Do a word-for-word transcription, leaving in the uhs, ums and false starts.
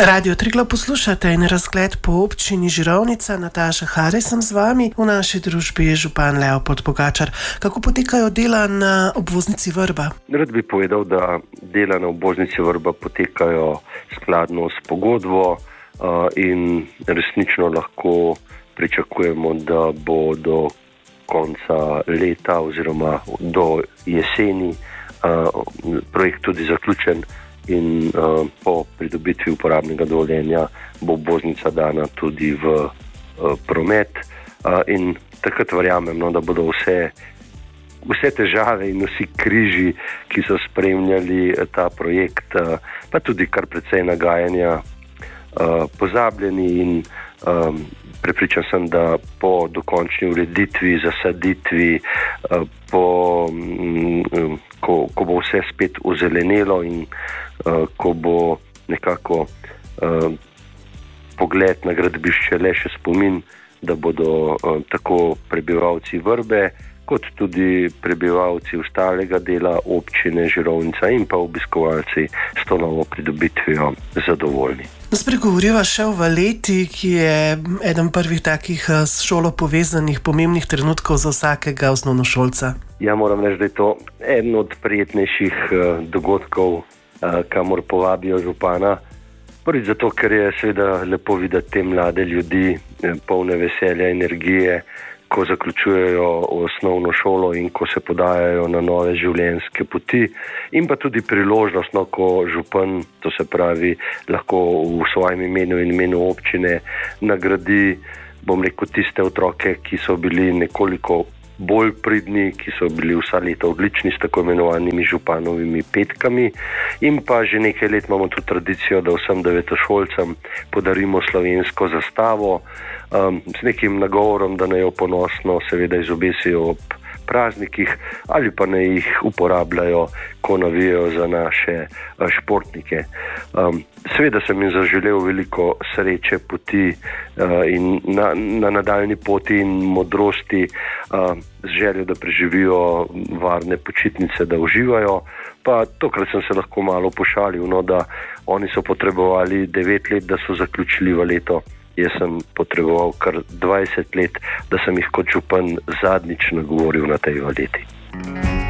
Radio Triglav poslušate in razgled po občini Žirovnica. Nataša Hare sem z vami. V naši družbi je župan Leopold Pogačar. Kako potekajo dela na obvoznici Vrba? Rad bi povedal, da dela na obvoznici Vrba potekajo skladno s pogodbo in resnično lahko pričakujemo, da bo do konca leta oziroma do jeseni projekt tudi zaključen. In uh, po pridobitvi uporabnega dovoljenja bo obvoznica dana tudi v uh, promet uh, in takrat verjamem, no, da bodo vse, vse težave in vsi križi, ki so spremljali ta projekt, uh, pa tudi kar precej nagajanja, uh, pozabljeni in um, prepričan sem, da po dokončni ureditvi, zasaditvi, uh, po, um, ko, ko bo vse spet ozelenelo in uh, ko bo nekako uh, pogled na gradbišče le še spomin, da bodo uh, tako prebivalci Vrbe kot tudi prebivalci ostalega dela občine Žirovnica in pa obiskovalci s to novo pridobitvijo zadovoljni. Spregovoriva še o Valeti, ki je eden prvih takih s šolo povezanih pomembnih trenutkov za vsakega osnovnošolca. Ja, moram reči, da je to eden od prijetnejših uh, dogodkov, uh, kamor povabijo župana. Prvič zato, ker je seveda lepo videti te mlade ljudi, polne veselja, energije, ko zaključujejo osnovno šolo in ko se podajajo na nove življenjske poti, in pa tudi priložnost, no, ko župan, to se pravi, lahko v svojem imenu in imenu občine nagradi, bom rekel, tiste otroke, ki so bili nekoliko bolj pridni, ki so bili vsa leta odlični s tako imenovanimi županovimi petkami, in pa že nekaj let imamo tudi tradicijo, da vsem devetošolcem podarimo slovensko zastavo, Um, s nekim nagovorom, da naj jo ponosno seveda izobesijo ob praznikih ali pa naj jih uporabljajo, ko navijajo za naše uh, športnike. Um, seveda sem jim zaželel veliko sreče, poti uh, in na, na nadaljni poti in modrosti, uh, z željo, da preživijo varne počitnice, da uživajo. Pa tokrat sem se lahko malo pošalil, no, da oni so potrebovali devet let, da so zaključili Valeto. Jaz sem potreboval kar dvajset let, da sem jih kot župan zadnjič nagovoril na tej Valeti.